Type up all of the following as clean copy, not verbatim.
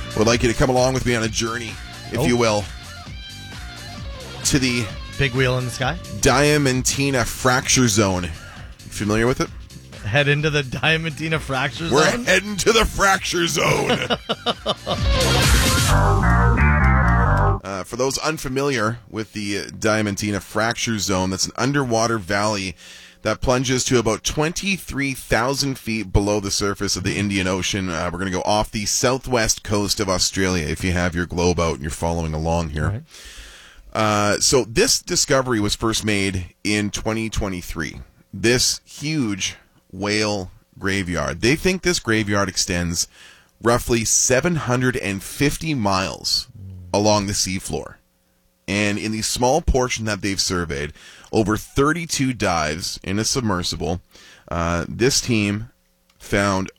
would like you to come along with me on a journey, if you will, to the big wheel in the sky. Diamantina Fracture Zone. You familiar with it? Head into the Diamantina Fracture Zone? We're heading to the Fracture Zone. For those unfamiliar with the Diamantina Fracture Zone, that's an underwater valley that plunges to about 23,000 feet below the surface of the Indian Ocean. We're going to go off the southwest coast of Australia, if you have your globe out and you're following along here. Right. So this discovery was first made in 2023. This huge whale graveyard. They think this graveyard extends roughly 750 miles along the seafloor. And in the small portion that they've surveyed, over 32 dives in a submersible, this team found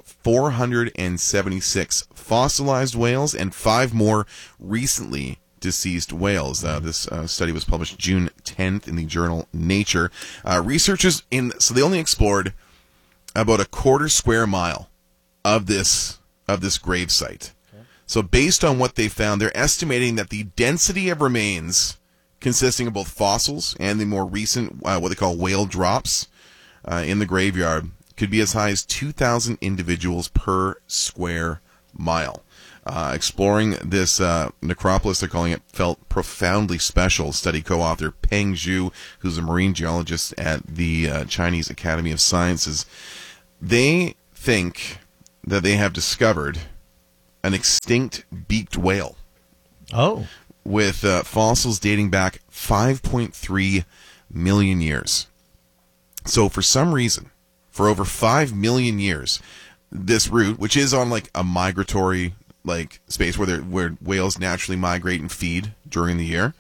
476 fossilized whales and 5 more recently deceased whales. This study was published June 10th in the journal Nature. Researchers so they only explored about a quarter square mile of this grave site. So based on what they found, they're estimating that the density of remains consisting of both fossils and the more recent, what they call whale drops in the graveyard, could be as high as 2,000 individuals per square mile. Exploring this necropolis, they're calling it, felt profoundly special. Study co-author Peng Zhu, who's a marine geologist at the Chinese Academy of Sciences, they think that they have discovered an extinct beaked whale. Oh. With fossils dating back 5.3 million years. So for some reason, for over 5 million years, this route, which is on like a migratory space where whales naturally migrate and feed during the year,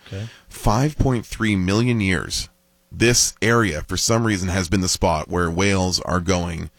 5.3 million years, this area for some reason has been the spot where whales are going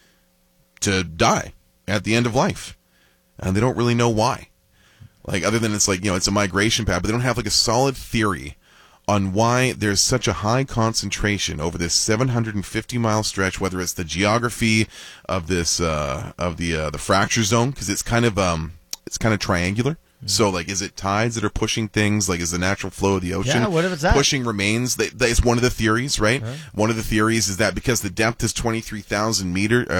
to die at the end of life. And they don't really know why. Other than it's it's a migration path, but they don't have a solid theory on why there's such a high concentration over this 750-mile stretch, whether it's the geography of this of the fracture zone, because it's kind of triangular. So, is it tides that are pushing things? Is the natural flow of the ocean what if it's that? Pushing remains? That's one of the theories, right? One of the theories is that because the depth is 23,000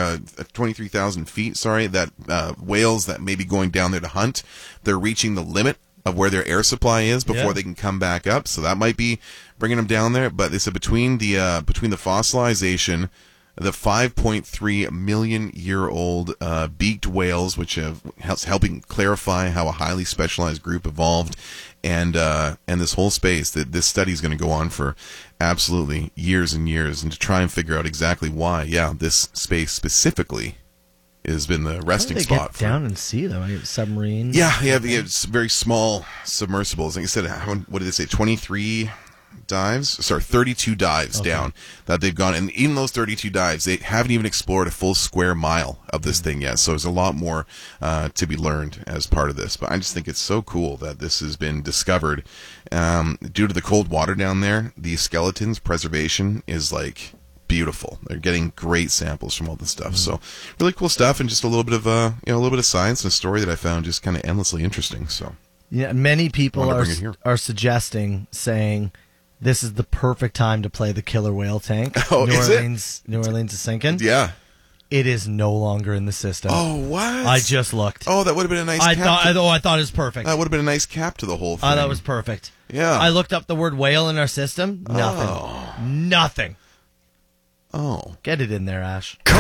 feet, that whales that may be going down there to hunt, they're reaching the limit of where their air supply is before they can come back up. So that might be bringing them down there. But they said between the fossilization, the 5.3 million year old beaked whales, which helps helping clarify how a highly specialized group evolved, and this whole space, that this study is going to go on for absolutely years and years, and to try and figure out exactly why, this space specifically has been the resting spot. How do they get down and see them? Submarines? Yeah, very small submersibles. Like I said, what did they say? 32 dives down that they've gone, and in those 32 dives, they haven't even explored a full square mile of this thing yet. So there's a lot more to be learned as part of this. But I just think it's so cool that this has been discovered. Due to the cold water down there, the skeletons preservation is beautiful. They're getting great samples from all this stuff. So really cool stuff, and just a little bit of a little bit of science and a story that I found just kind of endlessly interesting. So many people are saying this is the perfect time to play the killer whale tank. Oh, New Orleans is sinking. Yeah. It is no longer in the system. Oh, what? I just looked. Oh, that would have been a nice cap. I thought it was perfect. That would have been a nice cap to the whole thing. I thought it was perfect. Yeah. I looked up the word whale in our system. Nothing. Oh. Nothing. Oh. Get it in there, Ash.